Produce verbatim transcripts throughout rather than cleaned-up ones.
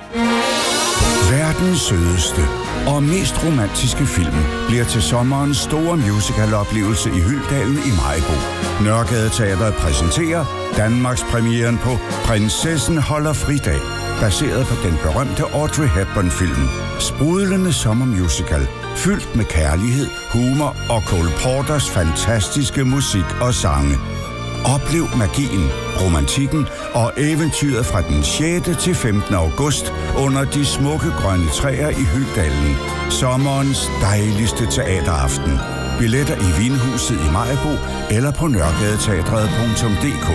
Verdens sødeste og mest romantiske film bliver til sommerens store musicaloplevelse i Hyldalen i Maribo. Nørregade Teatret præsenterer Danmarks premieren på Prinsessen holder fridag, baseret på den berømte Audrey Hepburn-film. Sprudlende sommermusical, fyldt med kærlighed, humor og Cole Porters fantastiske musik og sange. Oplev magien, romantikken og eventyret fra den sjette til femtende august under de smukke grønne træer i Hyldalen. Sommerens dejligste teateraften. Billetter i Vinhuset i Maribo eller på nørregadeteatret punktum d k.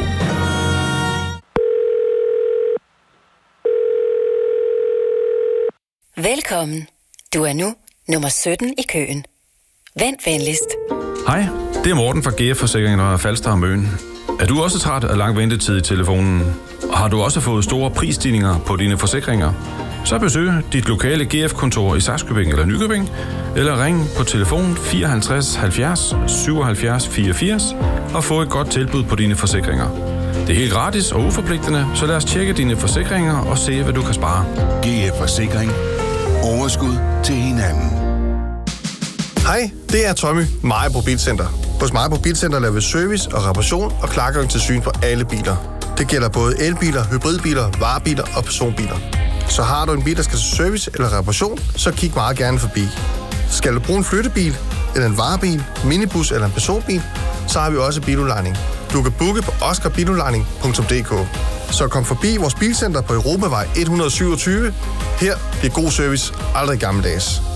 Velkommen. Du er nu nummer sytten i køen. Vent venligst. Hej, det er Morten fra G F Forsikring og Falster og Møn. Er du også træt af lang ventetid i telefonen? Og har du også fået store prisstigninger på dine forsikringer? Så besøg dit lokale G F-kontor i Sakskøbing eller Nykøbing, eller ring på telefon fireoghalvtreds halvfjerds syvoghalvfjerds fireogfirs og få et godt tilbud på dine forsikringer. Det er helt gratis og uforpligtende, så lad os tjekke dine forsikringer og se, hvad du kan spare. G F Forsikring. Overskud til hinanden. Hej, det er Tommy, Maribo Bilcenter. Hos Maribo Bilcenter laver vi service og reparation og klargøring til syn på alle biler. Det gælder både elbiler, hybridbiler, varebiler og personbiler. Så har du en bil, der skal til service eller reparation, så kig meget gerne forbi. Skal du bruge en flyttebil, eller en varebil, minibus eller en personbil, så har vi også biludlejning. Du kan booke på oscar biludlejning punktum d k. Så kom forbi vores bilcenter på Europavej et hundrede syvogtyve. Her bliver god service aldrig gammeldags.